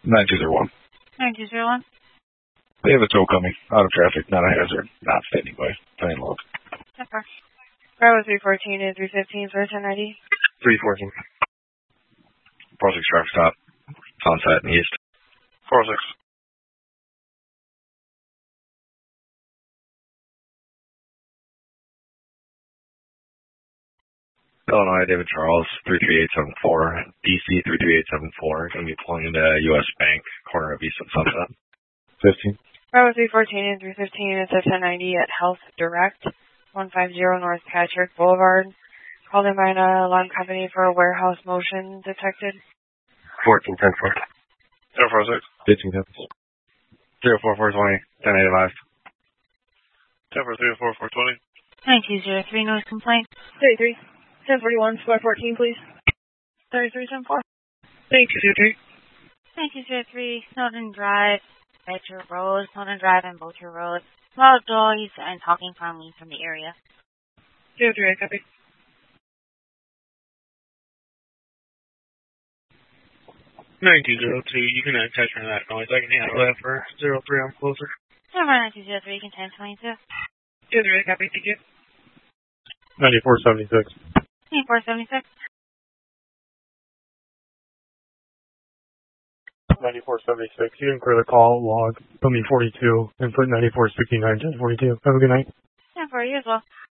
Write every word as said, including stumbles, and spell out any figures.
nine two zero one. nine two zero one. They have a tow coming. Out of traffic, not a hazard. Not standing by. Plan load. Okay. Bravo three fourteen and three fifteen for ten ninety. three fourteen. four six traffic stop. Sunset and east. four six. Illinois, David Charles, three three eight seven four. D C, three three eight seven four. Going to be pulling into U S Bank, corner of East and Sunset. fifteen. Bravo three fourteen and three fifteen. It's at ten ninety at Health Direct, one fifty North Patrick Boulevard. Called in by an alarm company for a warehouse motion detected. fourteen ten four. zero four six. fifteen happens. zero four four twenty. ten eighty-five. ten four zero four four twenty. nine two zero three, noise complaint. thirty-three. ten forty-one, square fourteen, please. thirty-three seven four. Thank you, zero three. nine two zero three, Snowden Drive, Bedford Road, Snowden Drive and Boulter Road. Loud noise and talking family from the area. zero three, I copy. nine two zero two, you can attach on that noise. I can handle that for zero three, I'm closer. Number nine two zero three, contain twenty-two. zero three, I copy, thank you. ninety-four seventy-six. ninety-four seventy-six. ninety-four seventy-six. You can clear the call log. Put me forty-two and put ninety-four sixty-nine ten forty-two. Have a good night. Yeah, for you as well.